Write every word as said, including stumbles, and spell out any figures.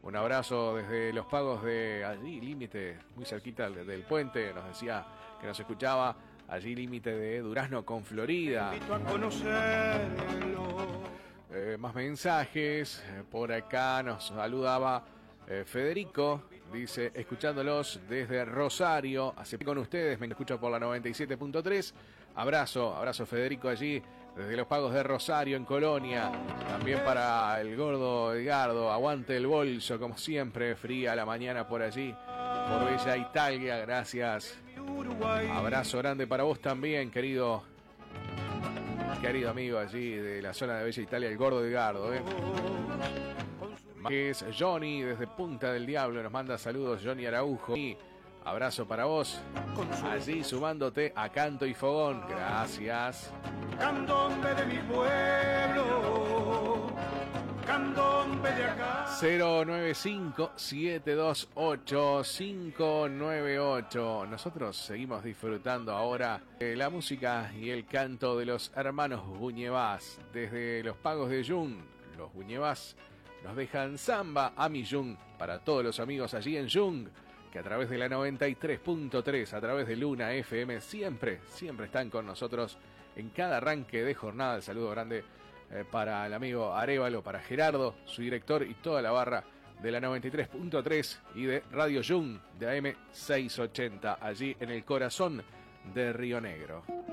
Un abrazo desde Los Pagos de allí, límite, muy cerquita del puente. Nos decía que nos escuchaba allí, límite de Durazno con Florida. Invito a conocerlo. Eh, más mensajes. Por acá nos saludaba eh, Federico. Dice, escuchándolos desde Rosario. Hace con ustedes, me escucho por la noventa y siete punto tres. Abrazo, abrazo Federico allí, desde Los Pagos de Rosario, en Colonia. También para el gordo Edgardo, aguante el bolso, como siempre, fría la mañana por allí, por Bella Italia, gracias. Abrazo grande para vos también, querido, querido amigo allí de la zona de Bella Italia, el gordo Edgardo, ¿eh? Que es Johnny desde Punta del Diablo, nos manda saludos Johnny Araujo. Y abrazo para vos, allí sumándote a Canto y Fogón, gracias. Candombe de mi pueblo, candombe de acá. cero nueve cinco, siete dos ocho, cinco nueve ocho. Nosotros seguimos disfrutando ahora de la música y el canto de los hermanos Buñevas. Desde Los Pagos de Jung, los Buñevas nos dejan samba a mi Jung, para todos los amigos allí en Jung, que a través de la noventa y tres punto tres, a través de Luna F M, siempre, siempre están con nosotros en cada arranque de jornada. El saludo grande eh, para el amigo Arévalo, para Gerardo, su director, y toda la barra de la noventa y tres punto tres y de Radio Jung de A M seiscientos ochenta, allí en el corazón de Río Negro.